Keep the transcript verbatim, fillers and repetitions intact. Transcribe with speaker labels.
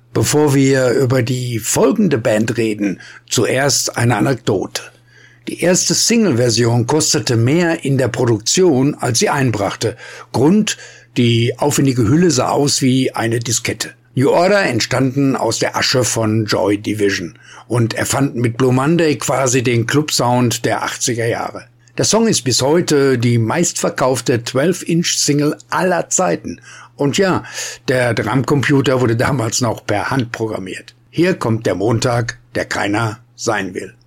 Speaker 1: Bevor wir über die folgende Band reden, zuerst eine Anekdote. Die erste Single-Version kostete mehr in der Produktion, als sie einbrachte. Grund: die aufwendige Hülle sah aus wie eine Diskette. New Order entstanden aus der Asche von Joy Division und erfanden mit Blue Monday quasi den Club-Sound der achtziger Jahre. Der Song ist bis heute die meistverkaufte zwölf Inch Single aller Zeiten. Und ja, der Drumcomputer wurde damals noch per Hand programmiert. Hier kommt der Montag, der keiner sein will.